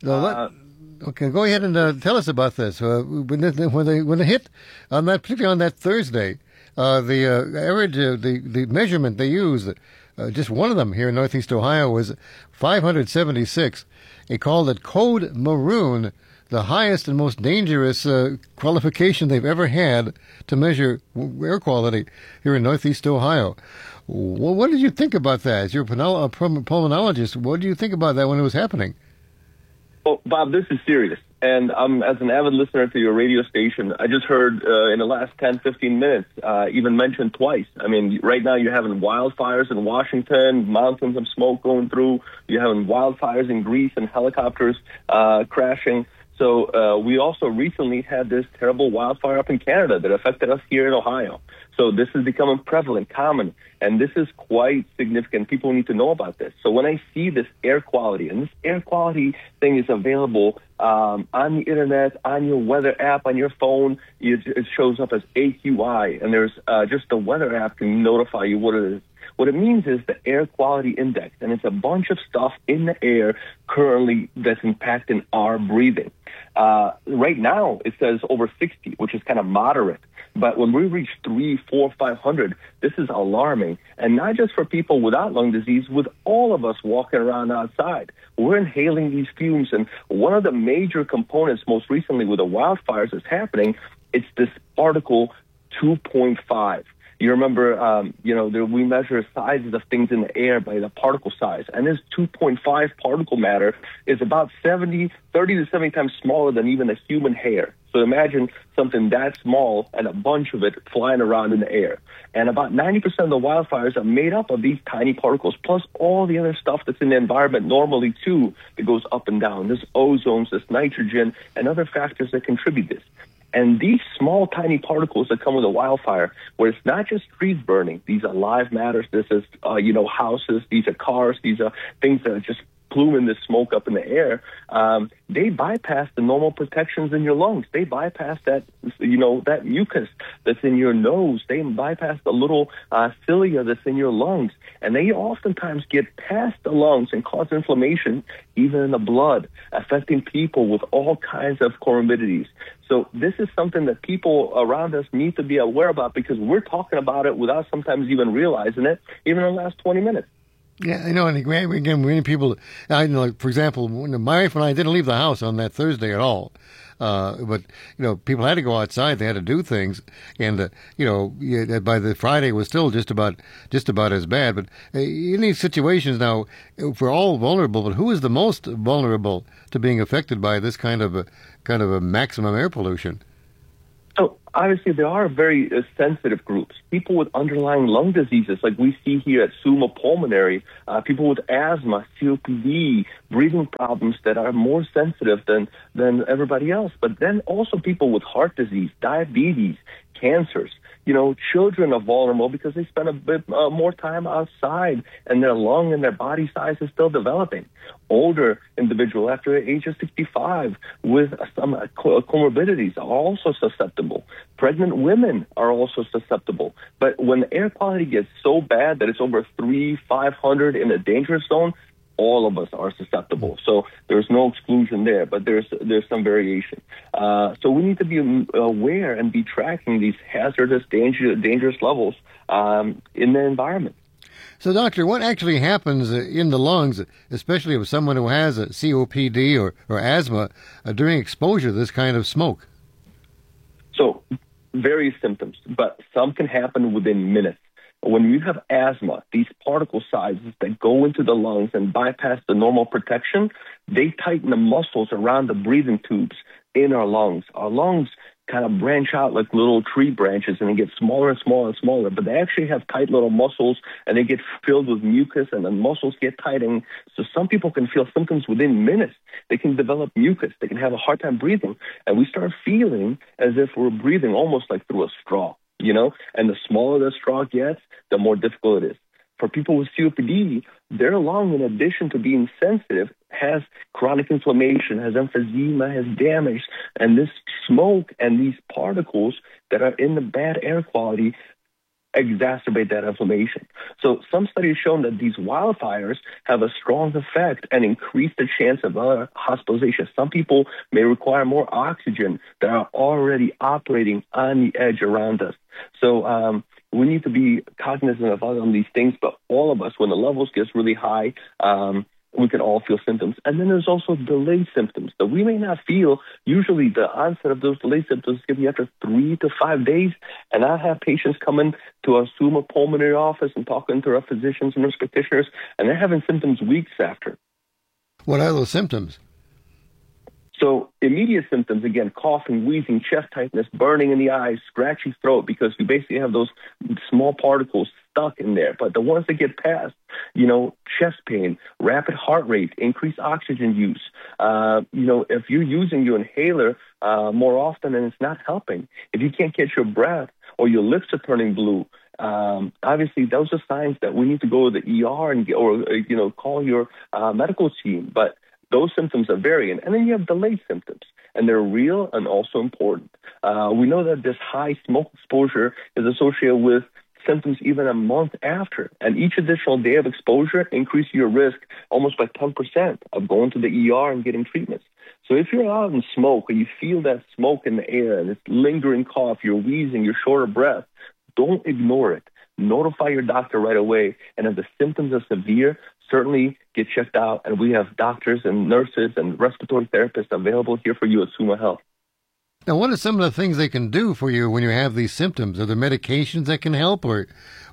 Okay, go ahead and tell us about this. When it hit on that, particularly on that Thursday, the average, the measurement they used, just one of them here in Northeast Ohio was 576. They called it Code Maroon, the highest and most dangerous qualification they've ever had to measure air quality here in Northeast Ohio. Well, what did you think about that? As you're a pulmonologist, what do you think about that when it was happening? Well, Bob, this is serious. And as an avid listener to your radio station, I just heard in the last 10, 15 minutes, even mentioned twice. I mean, right now you're having wildfires in Washington, mountains of smoke going through. You're having wildfires in Greece and helicopters crashing. So we also recently had this terrible wildfire up in Canada that affected us here in Ohio. So this is becoming prevalent, common, and this is quite significant. People need to know about this. So when I see this air quality, and this air quality thing is available on the internet, on your weather app, on your phone, it shows up as AQI, and there's just the weather app can notify you what it is. What it means is the air quality index, and it's a bunch of stuff in the air currently that's impacting our breathing. Right now, it says over 60, which is kind of moderate. But when we reach 300, 400, 500, this is alarming. And not just for people without lung disease, with all of us walking around outside. We're inhaling these fumes. And one of the major components most recently with the wildfires that's happening, it's this particle 2.5. You remember, we measure sizes of things in the air by the particle size. And this 2.5 particle matter is about 30 to 70 times smaller than even a human hair. So imagine something that small and a bunch of it flying around in the air. And about 90% of the wildfires are made up of these tiny particles, plus all the other stuff that's in the environment normally, too, that goes up and down. There's ozones, there's nitrogen, and other factors that contribute this. And these small, tiny particles that come with a wildfire, where it's not just trees burning, these are live matters, this is, houses, these are cars, these are things that are just pluming this smoke up in the air, they bypass the normal protections in your lungs. They bypass that mucus that's in your nose. They bypass the little cilia that's in your lungs. And they oftentimes get past the lungs and cause inflammation, even in the blood, affecting people with all kinds of comorbidities. So this is something that people around us need to be aware about, because we're talking about it without sometimes even realizing it, even in the last 20 minutes. Yeah, and again, many people, for example, when my wife and I didn't leave the house on that Thursday at all. But people had to go outside. They had to do things, and by the Friday it was still just about as bad. But in these situations now, we're all vulnerable. But who is the most vulnerable to being affected by this kind of a maximum air pollution? So obviously there are very sensitive groups, people with underlying lung diseases like we see here at Summa Pulmonary, people with asthma, COPD, breathing problems that are more sensitive than everybody else. But then also people with heart disease, diabetes, cancers. Children are vulnerable because they spend a bit more time outside and their lung and their body size is still developing. Older individuals after the age of 65 with some comorbidities are also susceptible. Pregnant women are also susceptible. But when the air quality gets so bad that it's over 500 in a dangerous zone, all of us are susceptible. So there's no exclusion there, but there's some variation. So we need to be aware and be tracking these hazardous, dangerous levels in the environment. So, Doctor, what actually happens in the lungs, especially with someone who has a COPD or asthma, during exposure to this kind of smoke? So, various symptoms, but some can happen within minutes. When you have asthma, these particle sizes that go into the lungs and bypass the normal protection, they tighten the muscles around the breathing tubes in our lungs. Our lungs kind of branch out like little tree branches and they get smaller and smaller and smaller, but they actually have tight little muscles and they get filled with mucus and the muscles get tightening. So some people can feel symptoms within minutes. They can develop mucus. They can have a hard time breathing. And we start feeling as if we're breathing almost like through a straw. And the smaller the straw gets, the more difficult it is. For people with COPD, their lung, in addition to being sensitive, has chronic inflammation, has emphysema, has damage, and this smoke and these particles that are in the bad air quality exacerbate that inflammation. So some studies shown that these wildfires have a strong effect and increase the chance of hospitalization. Some people may require more oxygen that are already operating on the edge around us. So we need to be cognizant of all of these things, but all of us, when the levels gets really high, we can all feel symptoms. And then there's also delayed symptoms that we may not feel. Usually the onset of those delayed symptoms can be after 3 to 5 days. And I have patients coming to our Summa Pulmonary office and talking to our physicians and nurse practitioners, and they're having symptoms weeks after. What are those symptoms? So immediate symptoms, again, coughing, wheezing, chest tightness, burning in the eyes, scratchy throat, because we basically have those small particles stuck in there. But the ones that get past, chest pain, rapid heart rate, increased oxygen use. If you're using your inhaler more often and it's not helping, if you can't catch your breath or your lips are turning blue, obviously those are signs that we need to go to the ER or call your medical team. But those symptoms are varying. And then you have delayed symptoms, and they're real and also important. We know that this high smoke exposure is associated with symptoms even a month after. And each additional day of exposure increases your risk almost by 10% of going to the ER and getting treatments. So if you're out in smoke or you feel that smoke in the air and it's lingering cough, you're wheezing, you're short of breath, don't ignore it. Notify your doctor right away. And if the symptoms are severe, certainly get checked out. And we have doctors and nurses and respiratory therapists available here for you at Summa Health. Now, what are some of the things they can do for you when you have these symptoms? Are there medications that can help, or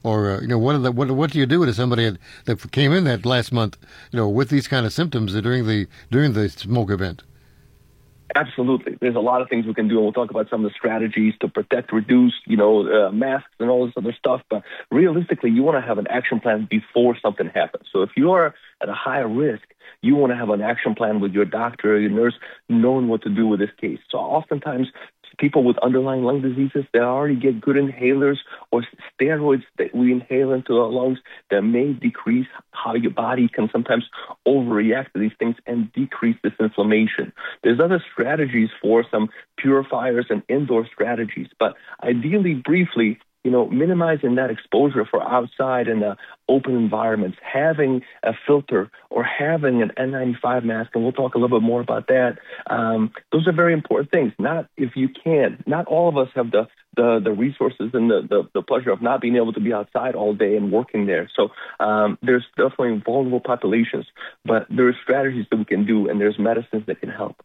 what do you do to somebody that came in that last month, with these kind of symptoms during the smoke event? Absolutely. There's a lot of things we can do, and we'll talk about some of the strategies to protect, reduce, masks and all this other stuff. But realistically, you want to have an action plan before something happens. So if you are at a higher risk, you want to have an action plan with your doctor or your nurse knowing what to do with this case. So oftentimes, people with underlying lung diseases, they already get good inhalers or steroids that we inhale into our lungs that may decrease how your body can sometimes overreact to these things and decrease this inflammation. There's other strategies for some purifiers and indoor strategies, but ideally, briefly, minimizing that exposure for outside and open environments, having a filter or having an N95 mask, and we'll talk a little bit more about that. Those are very important things. Not all of us have the resources and the pleasure of not being able to be outside all day and working there. So there's definitely vulnerable populations, but there are strategies that we can do, and there's medicines that can help.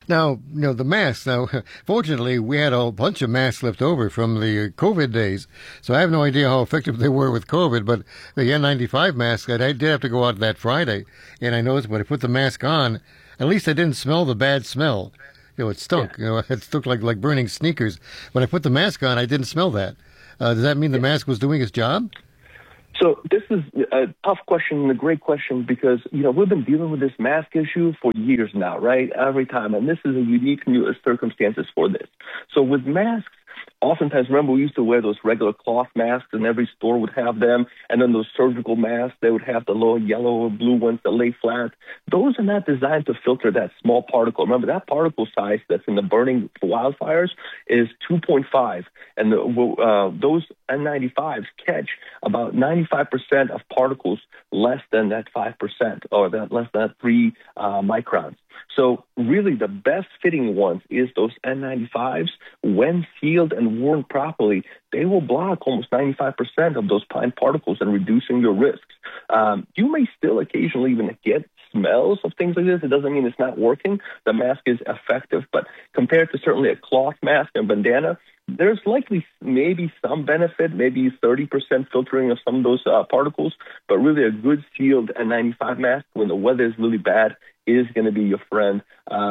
Now, the masks. Now, fortunately, we had a bunch of masks left over from the COVID days, so I have no idea how effective they were with COVID, but the N95 mask, I did have to go out that Friday, and I noticed when I put the mask on, at least I didn't smell the bad smell. It stunk. Yeah. It stunk like burning sneakers. When I put the mask on, I didn't smell that. Does that mean the mask was doing its job? So this is a tough question and a great question because, we've been dealing with this mask issue for years now, right? Every time. And this is a unique new circumstances for this. So with masks, oftentimes, remember, we used to wear those regular cloth masks, and every store would have them. And then those surgical masks, they would have the little yellow or blue ones that lay flat. Those are not designed to filter that small particle. Remember, that particle size that's in the burning wildfires is 2.5. And those N95s catch about 95% of particles less than that 5%, or that less than 3 microns. So really the best fitting ones is those N95s. When sealed and worn properly, they will block almost 95% of those fine particles and reducing your risks. You may still occasionally even get smells of things like this. It doesn't mean it's not working. The mask is effective, but compared to certainly a cloth mask and bandana, there's likely maybe some benefit, maybe 30% filtering of some of those particles, but really a good sealed N95 mask when the weather is really bad is going to be your friend.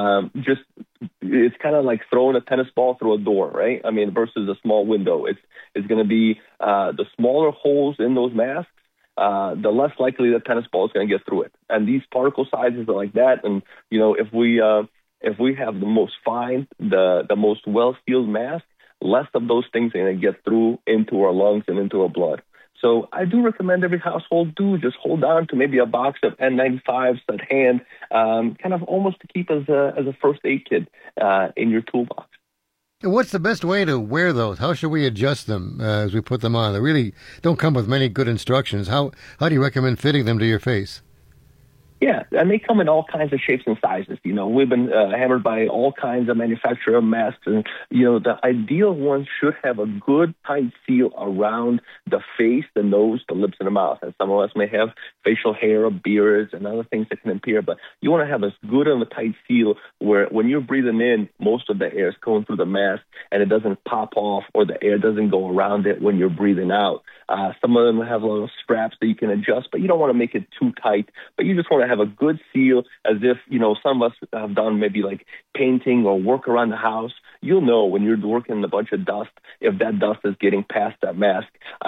It's kind of like throwing a tennis ball through a door, right? I mean, versus a small window. It's going to be the smaller holes in those masks, the less likely the tennis ball is going to get through it. And these particle sizes are like that. And, if we have the most fine, the most well-sealed mask, less of those things are going to get through into our lungs and into our blood. So I do recommend every household just hold on to maybe a box of N95s at hand, kind of almost to keep as a first aid kit in your toolbox. And what's the best way to wear those? How should we adjust them as we put them on? They really don't come with many good instructions. How do you recommend fitting them to your face? Yeah, and they come in all kinds of shapes and sizes. We've been hammered by all kinds of manufacturer masks, and the ideal ones should have a good tight seal around the face, the nose, the lips, and the mouth. And some of us may have facial hair or beards and other things that can impair, but you want to have as good of a tight seal where when you're breathing in, most of the air is going through the mask and it doesn't pop off or the air doesn't go around it when you're breathing out. Some of them have little straps that you can adjust, but you don't want to make it too tight. But you just want to have a good seal, as if, some of us have done maybe like painting or work around the house. You'll know when you're working in a bunch of dust if that dust is getting past that mask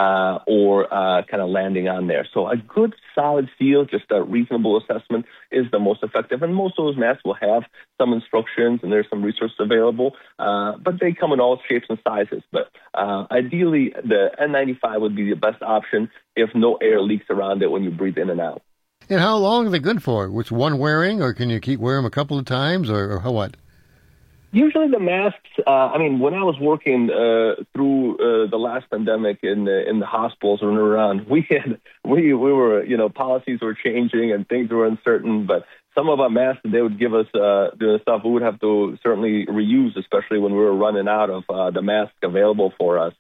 or kind of landing on there. So a good solid seal, just a reasonable assessment, is the most effective. And most of those masks will have some instructions and there's some resources available, but they come in all shapes and sizes. But ideally, the N95 would be the best option if no air leaks around it when you breathe in and out. And how long are they good for? Which one wearing, or can you keep wearing them a couple of times, or what? Usually the masks, when I was working through the last pandemic in the hospitals running around, we were, policies were changing and things were uncertain, but some of our masks they would give us the stuff we would have to certainly reuse, especially when we were running out of the masks available for us.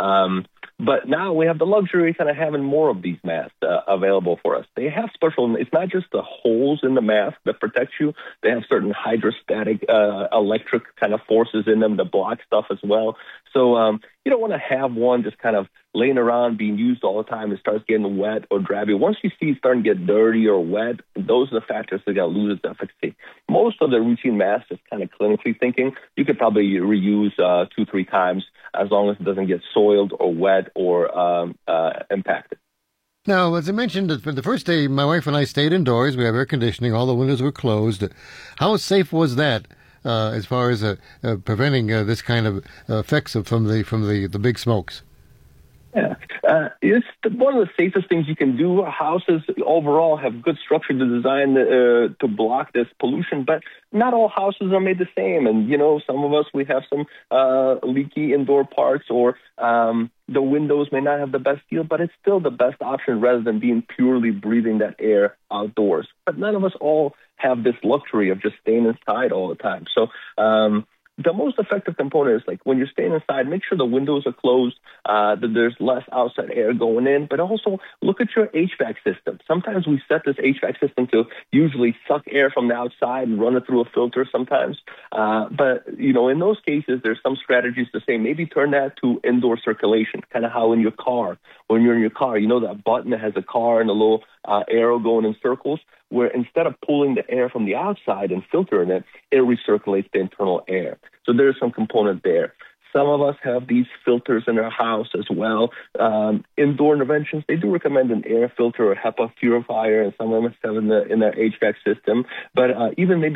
But now we have the luxury of kind of having more of these masks available for us. They have special, it's not just the holes in the mask that protect you. They have certain hydrostatic electric kind of forces in them that block stuff as well. So you don't want to have one just kind of laying around being used all the time and starts getting wet or drabby. Once you see it starting to get dirty or wet, those are the factors that got to lose its efficacy. Most of the routine masks, just kind of clinically thinking, you could probably reuse 2-3 times as long as it doesn't get soiled or wet or impacted. Now, as I mentioned, for the first day, my wife and I stayed indoors. We have air conditioning. All the windows were closed. How safe was that as far as preventing this kind of effects from the big smokes? Yeah, it's one of the safest things you can do. Houses overall have good structure to design to block this pollution, but not all houses are made the same. And, some of us, we have some leaky indoor parts or the windows may not have the best seal, but it's still the best option rather than being purely breathing that air outdoors. But none of us all have this luxury of just staying inside all the time. So the most effective component is like when you're staying inside, make sure the windows are closed, that there's less outside air going in, but also look at your HVAC system. Sometimes we set this HVAC system to usually suck air from the outside and run it through a filter sometimes. But, in those cases, there's some strategies to say maybe turn that to indoor circulation, kind of how in your car, when you're in your car, that button that has a car and a little arrow going in circles, where instead of pulling the air from the outside and filtering it, it recirculates the internal air. So there's some component there. Some of us have these filters in our house as well. Indoor interventions, they do recommend an air filter or HEPA purifier, and some of us have in their HVAC system. But even maybe